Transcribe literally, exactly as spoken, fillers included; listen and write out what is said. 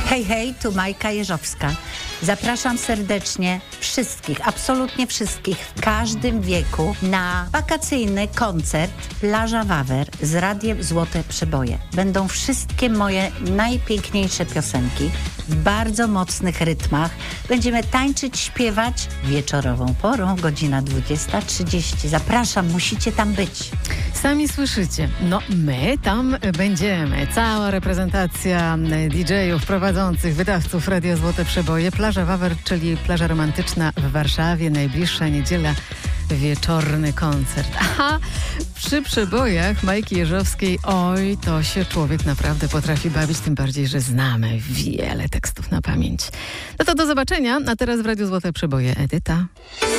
Hej, hej, tu Majka Jeżowska. Zapraszam serdecznie wszystkich, absolutnie wszystkich w każdym wieku na wakacyjny koncert Plaża Wawer z Radiem Złote Przeboje. Będą wszystkie moje najpiękniejsze piosenki w bardzo mocnych rytmach. Będziemy tańczyć, śpiewać wieczorową porą, godzina dwudziesta trzydzieści. Zapraszam, musicie tam być. Sami słyszycie, no my tam będziemy. Cała reprezentacja D J-ów, prowadzących, wydawców Radio Złote Przeboje. Plaża Wawer, czyli plaża romantyczna w Warszawie. Najbliższa niedziela, wieczorny koncert. Aha, przy przebojach Majki Jeżowskiej, oj, to się człowiek naprawdę potrafi bawić, tym bardziej, że znamy wiele tekstów na pamięć. No to do zobaczenia, a teraz w Radiu Złote Przeboje Edyta.